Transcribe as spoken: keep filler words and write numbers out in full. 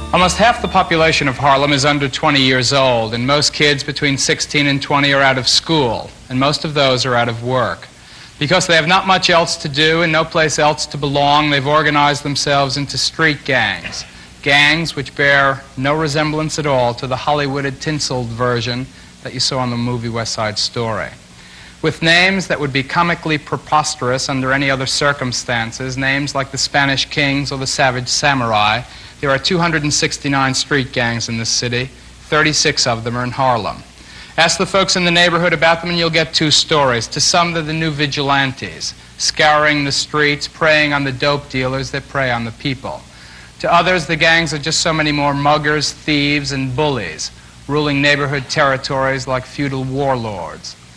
Almost half the population of Harlem is under twenty years old, and most kids between sixteen and twenty are out of school, and most of those are out of work. Because they have not much else to do and no place else to belong, they've organized themselves into street gangs. Gangs which bear no resemblance at all to the Hollywooded, tinseled version that you saw in the movie West Side Story. With names that would be comically preposterous under any other circumstances, names like the Spanish Kings or the Savage Samurai, there are two hundred sixty-nine street gangs in this city. thirty-six of them are in Harlem. Ask the folks in the neighborhood about them and you'll get two stories. To some, they're the new vigilantes, scouring the streets, preying on the dope dealers that prey on the people. To others, the gangs are just so many more muggers, thieves, and bullies, ruling neighborhood territories like feudal warlords.